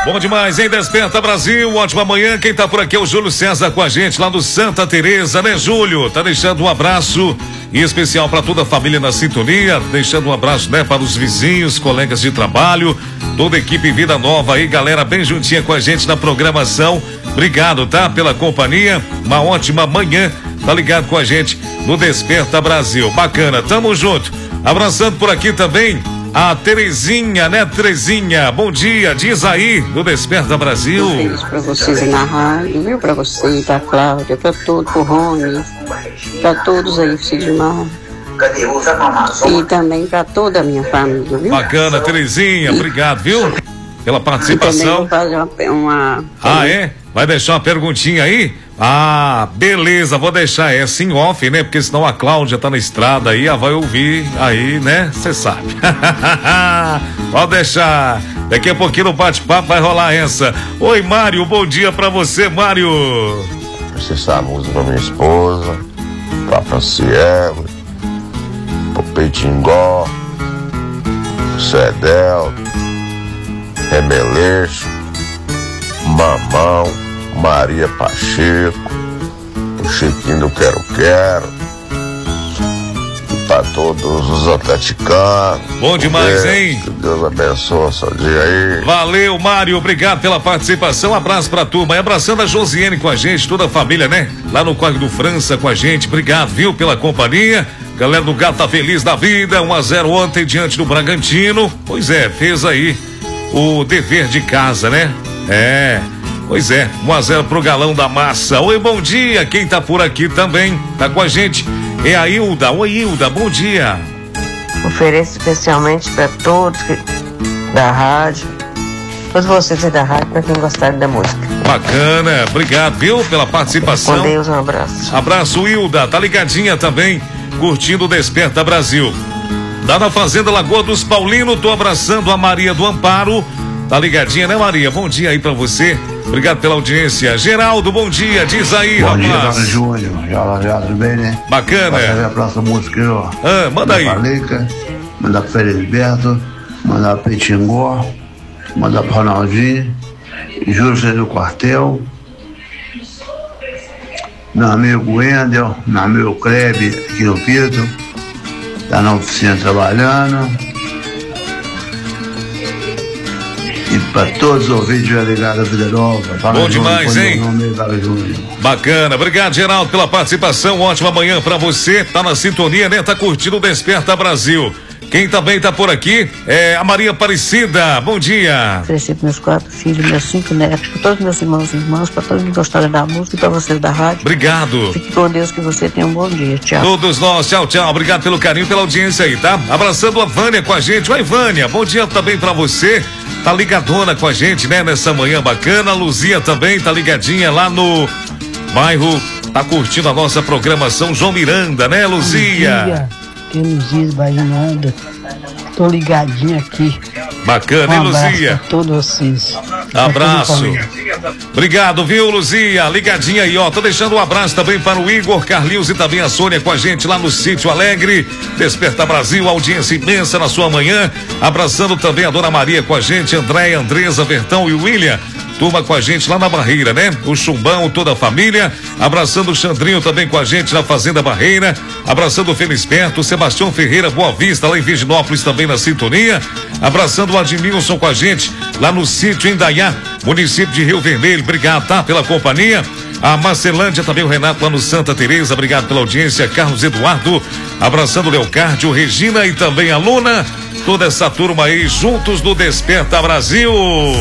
Bom demais, hein? Desperta Brasil, ótima manhã. Quem tá por aqui é o Júlio César com a gente lá do Santa Teresa, né, Júlio? Tá deixando um abraço em especial para toda a família na sintonia, deixando um abraço, né, para os vizinhos, colegas de trabalho, toda a equipe Vida Nova aí, galera bem juntinha com a gente na programação. Obrigado, tá? Pela companhia, uma ótima manhã, tá ligado com a gente no Desperta Brasil. Bacana, tamo junto. Abraçando por aqui também a Terezinha, né, Terezinha? Bom dia, diz aí, do Desperta Brasil. Beijo pra vocês aí na rádio, viu? Pra você, pra Cláudia, pra todo, pro Rony, pra todos aí, filho de mar. E também pra toda a minha família, viu? Bacana, Terezinha, obrigado, viu? Pela participação. E também vou fazer uma... Ah, é? Vai deixar uma perguntinha aí? Ah, beleza, vou deixar essa em off, né? Porque senão a Cláudia tá na estrada aí, ela vai ouvir aí, né? Você sabe. Pode deixar. Daqui a pouquinho no bate-papo vai rolar essa. Oi, Mário, bom dia pra você, Mário. Essa música pra minha esposa, pra Franciele, pro Peitingó, pro Cedel, Remeleixo, Mamão, Maria Pacheco, o Chiquinho do Quero Quero, e para todos os atleticanos. Bom demais, hein? Que Deus abençoe o seu dia aí. Valeu, Mário, obrigado pela participação. Abraço pra turma. E abraçando a Josiane com a gente, toda a família, né? Lá no Código do França com a gente. Obrigado, viu, pela companhia. Galera do Galo tá feliz da vida. 1-0 ontem diante do Bragantino. Pois é, fez aí o dever de casa, né? É. Pois é, 1-0 pro Galão da Massa. Oi, bom dia. Quem tá por aqui também, tá com a gente, é a Hilda. Oi, Hilda, bom dia. Ofereço especialmente para todos da rádio, todos vocês da rádio, para quem gostar da música. Bacana, obrigado, viu, pela participação. Com Deus, um abraço. Abraço, Hilda, tá ligadinha também, curtindo o Desperta Brasil. Lá na Fazenda Lagoa dos Paulinos, tô abraçando a Maria do Amparo. Tá ligadinha, né, Maria? Bom dia aí pra você. Obrigado pela audiência. Geraldo, bom dia. Diz aí, bom rapaz. Bom dia, Dona Júnior. Já, tudo bem, né? Bacana. Vai fazer a próxima música aí, ó. Ah, manda aí. Palica, mandar pro Felisberto, mandar pro Peitingó, mandar pro Ronaldinho, Júlio César do Quartel, meu amigo Wendel, meu amigo Klebe, aqui no Pito, tá na oficina trabalhando. E para todos os ouvintes ligados à Vida Nova. Bom demais, hein? É Bacana, obrigado, Geraldo, pela participação. Ótima manhã pra você. Tá na sintonia, né? Tá curtindo o Desperta Brasil. Quem também tá por aqui é a Maria Aparecida. Bom dia. Ofereci para meus 4 filhos, meus 5 netos, para todos meus irmãos e irmãs, para todos que gostaram da música e para vocês da rádio. Obrigado. Fique com Deus, que você tenha um bom dia. Tchau. Todos nós, tchau, tchau. Obrigado pelo carinho, pela audiência aí, tá? Abraçando a Vânia com a gente. Oi, Vânia, bom dia também pra você. Tá ligadona com a gente, né? Nessa manhã bacana. A Luzia também tá ligadinha lá no bairro. Tá curtindo a nossa programação. João Miranda, né, Luzia? Bom dia. Que Luzia Baginanda. Tô ligadinho aqui. Bacana, hein, Luzia? Pra todos vocês. Abraço. Obrigado, viu, Luzia? Ligadinha aí, ó. Tô deixando um abraço também para o Igor, Carlinhos e também a Sônia com a gente lá no Sítio Alegre. Desperta Brasil, audiência imensa na sua manhã. Abraçando também a Dona Maria com a gente, Andréia, Andresa, Vertão e o William. Turma com a gente lá na Barreira, né? O Chumbão, toda a família. Abraçando o Xandrinho também com a gente na Fazenda Barreira. Abraçando o Felisberto, o Sebastião Ferreira, Boa Vista, lá em Virginópolis também na sintonia. Abraçando o Admilson com a gente lá no sítio Indaiá, município de Rio Vermelho. Obrigado, tá? Pela companhia. A Marcelândia, também o Renato lá no Santa Teresa. Obrigado pela audiência. Carlos Eduardo. Abraçando o Leocárdio, Regina e também a Luna. Toda essa turma aí juntos no Desperta Brasil.